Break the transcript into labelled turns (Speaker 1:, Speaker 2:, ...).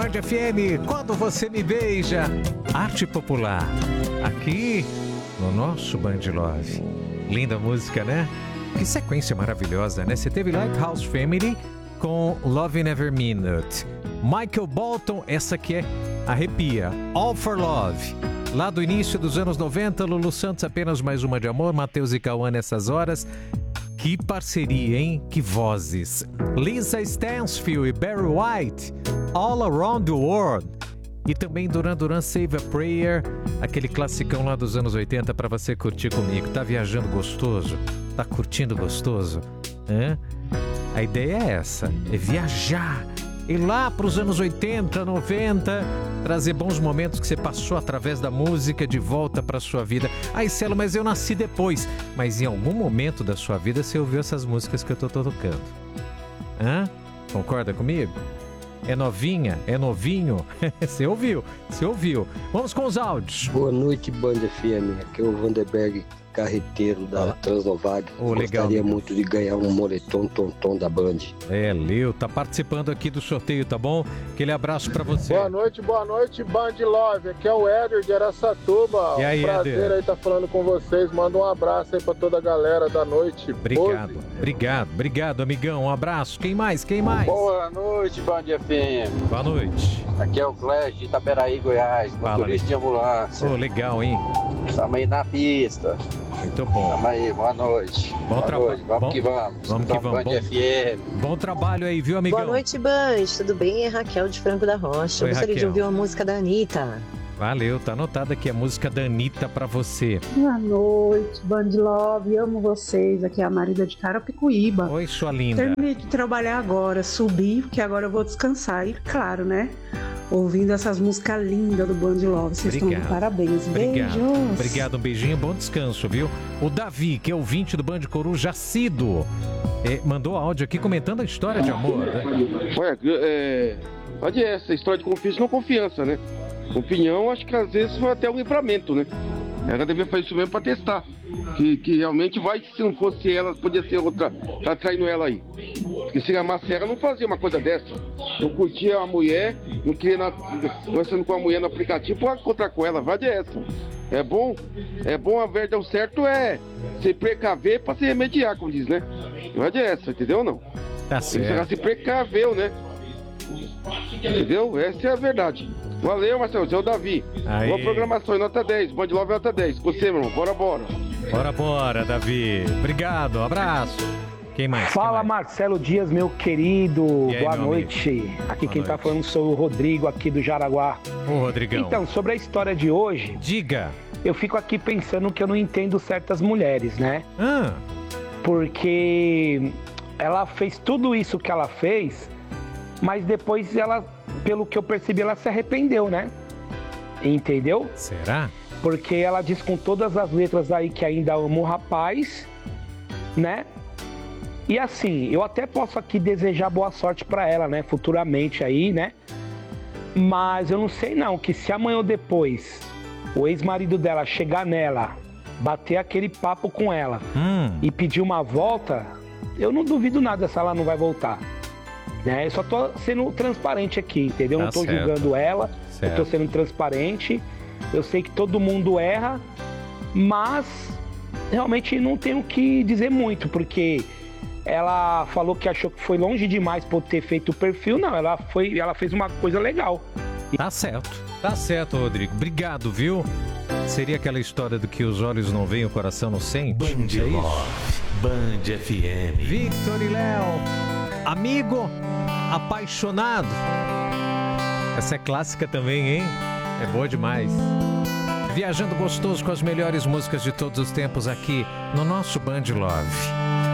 Speaker 1: Band FM, quando você me beija. Arte popular, aqui no nosso Band Love. Linda música, né? Que sequência maravilhosa, né? Você teve Lighthouse Family com Love in Every Minute. Michael Bolton, essa aqui é arrepia. All for Love. Lá do início dos anos 90, Lulu Santos, Apenas Mais Uma de Amor, Matheus e Cauã nessas horas. Que parceria, hein? Que vozes. Lisa Stansfield e Barry White, All Around the World. E também Duran Duran, Save a Prayer, aquele classicão lá dos anos 80 para você curtir comigo. Tá viajando gostoso? Tá curtindo gostoso? Hã? A ideia é essa, é viajar. Ir lá para os anos 80, 90, trazer bons momentos que você passou através da música de volta para sua vida. Ai, Celo, mas eu nasci depois. Mas em algum momento da sua vida você ouviu essas músicas que eu tô tocando. Hã? Concorda comigo? É novinha? É novinho? Você ouviu? Vamos com os áudios.
Speaker 2: Boa noite, Band FM. Aqui é o Vanderberg, carreteiro da Transnovag. Gostaria muito de ganhar um moletom tonton da Band.
Speaker 1: Leo, tá participando aqui do sorteio, tá bom? Aquele abraço pra você.
Speaker 3: Boa noite, Band Love. Aqui é o Éder de Araçatuba.
Speaker 1: E aí,
Speaker 3: prazer
Speaker 1: Éder?
Speaker 3: aí estar falando com vocês. Manda um abraço aí pra toda a galera da noite.
Speaker 1: Obrigado, amigão. Um abraço. Quem mais?
Speaker 4: Boa noite, Band FM.
Speaker 1: Boa noite.
Speaker 4: Aqui é o Clécio de Itaberaí, Goiás, motorista de ambulância.
Speaker 1: Legal, hein?
Speaker 4: Estamos aí na pista.
Speaker 1: Muito bom.
Speaker 4: Estamos aí, boa noite. Vamos que vamos.
Speaker 1: Vamos que vamos.
Speaker 4: Band FM.
Speaker 1: Bom trabalho aí, viu, amigão?
Speaker 5: Boa noite, Band. Tudo bem? É Raquel de Franco da Rocha.
Speaker 1: Oi,
Speaker 5: Eu gostaria de
Speaker 1: Raquel.
Speaker 5: ouvir uma música da Anitta.
Speaker 1: Valeu, tá anotada aqui a música da Anitta pra você.
Speaker 6: Boa noite, Band Love, amo vocês. Aqui é a Marida de Carapicuíba.
Speaker 1: Oi, sua linda.
Speaker 6: Terminei de trabalhar agora, subi, porque agora eu vou descansar. E claro, né? Ouvindo essas músicas lindas do Band Love. Vocês estão de parabéns. Beijos.
Speaker 1: Obrigado, um beijinho, bom descanso, viu? O Davi, que é ouvinte do Band Coruja Jacido, mandou áudio aqui comentando a história de amor, né?
Speaker 7: Pode essa história de confiança não confiança, né? Opinião, acho que às vezes foi até um livramento, né? Ela devia fazer isso mesmo pra testar. Que realmente vai, se não fosse ela, podia ser outra, tá traindo ela aí. Porque se amasse ela, não fazia uma coisa dessa. Eu curtia a mulher, não queria conversando com a mulher no aplicativo, pode encontrar com ela, vai dessa. É bom, a verdade, o certo é se precaver pra se remediar, como diz, né? Vai dessa, entendeu ou não?
Speaker 1: Tá certo.
Speaker 7: Ela se precaveu, né? Entendeu? Essa é a verdade. Valeu, Marcelo, você é o Davi.
Speaker 1: Aí.
Speaker 7: Boa programação, nota 10, Band Love nota 10. Com você, meu irmão,
Speaker 1: Bora, Davi. Obrigado, abraço. Quem mais?
Speaker 8: Fala, Marcelo Dias, meu querido.
Speaker 1: E aí,
Speaker 8: boa
Speaker 1: meu
Speaker 8: noite.
Speaker 1: amigo?
Speaker 8: Aqui
Speaker 1: Boa
Speaker 8: quem
Speaker 1: noite.
Speaker 8: tá falando sou o Rodrigo, aqui do Jaraguá.
Speaker 1: Ô, Rodrigão.
Speaker 8: Então, sobre a história de hoje...
Speaker 1: Diga.
Speaker 8: Eu fico aqui pensando que eu não entendo certas mulheres, né? Porque ela fez tudo isso que ela fez, mas depois ela, pelo que eu percebi, ela se arrependeu, né? Entendeu?
Speaker 1: Será?
Speaker 8: Porque ela diz com todas as letras aí que ainda ama o rapaz, né? E assim, eu até posso aqui desejar boa sorte pra ela, né? Futuramente aí, né? Mas eu não sei não, que se amanhã ou depois o ex-marido dela chegar nela, bater aquele papo com ela e pedir uma volta, eu não duvido nada se ela não vai voltar. Né? Eu só tô sendo transparente aqui, entendeu?
Speaker 1: Tá
Speaker 8: Não tô
Speaker 1: certo.
Speaker 8: julgando ela, eu tô sendo transparente. Eu sei que todo mundo erra, mas realmente não tenho o que dizer muito, porque ela falou que achou que foi longe demais por ter feito o perfil. Não, ela fez uma coisa legal.
Speaker 1: Tá certo, Rodrigo. Obrigado, viu? Seria aquela história do que os olhos não veem, o coração não sente?
Speaker 9: Band Love, Band FM.
Speaker 1: Victor e Léo, amigo apaixonado. Essa é clássica também, hein? É boa demais. Viajando gostoso com as melhores músicas de todos os tempos aqui no nosso Band Love.